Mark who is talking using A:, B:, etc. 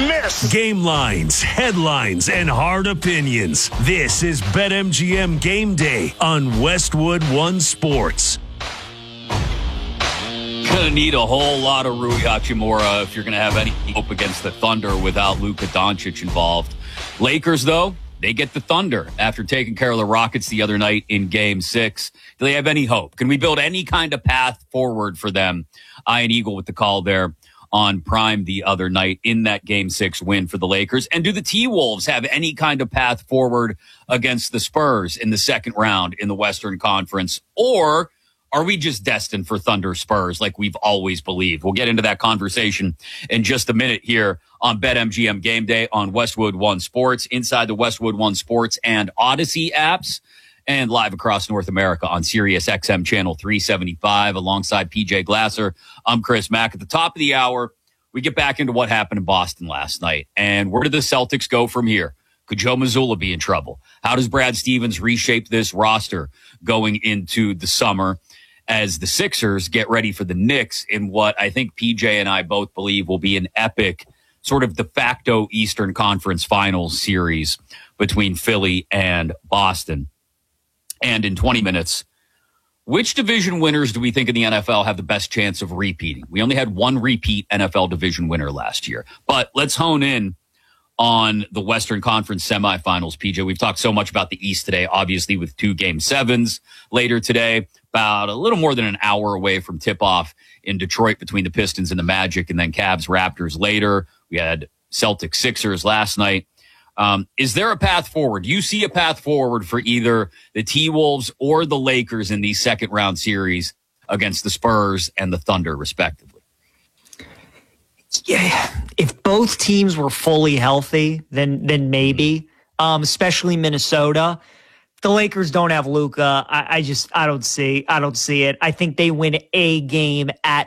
A: miss.
B: Game lines, headlines, and hard opinions. This is BetMGM Game Day on Westwood One Sports.
C: Gonna need a whole lot of Rui Hachimura if you're gonna have any hope against the Thunder without Luka Doncic involved. Lakers, though, they get the Thunder after taking care of the Rockets the other night in Game 6. Do they have any hope? Can we build any kind of path forward for them? Ian Eagle with the call there on Prime the other night in that Game 6 win for the Lakers. And do the T-Wolves have any kind of path forward against the Spurs in the second round in the Western Conference? Or are we just destined for Thunder Spurs like we've always believed? We'll get into that conversation in just a minute here on BetMGM Game Day on Westwood One Sports, inside the Westwood One Sports and Odyssey apps, and live across North America on Sirius XM Channel 375 alongside PJ Glasser. I'm Chris Mack. At the top of the hour, we get back into what happened in Boston last night. And where did the Celtics go from here? Could Joe Mazzulla be in trouble? How does Brad Stevens reshape this roster going into the summer as the Sixers get ready for the Knicks in what I think PJ and I both believe will be an epic sort of de facto Eastern Conference Finals series between Philly and Boston? And in 20 minutes, which division winners do we think in the NFL have the best chance of repeating? We only had one repeat NFL division winner last year. But let's hone in on the Western Conference semifinals, PJ. We've talked so much about the East today, obviously with 2 Game 7s later today, about a little more than an hour away from tip-off in Detroit between the Pistons and the Magic, and then Cavs Raptors later. We had Celtics Sixers last night. Is there a path forward? Do you see a path forward for either the T-Wolves or the Lakers in these second-round series against the Spurs and the Thunder, respectively?
D: Yeah, if both teams were fully healthy, then maybe, especially Minnesota. The Lakers don't have Luka. I don't see it. I think they win a game at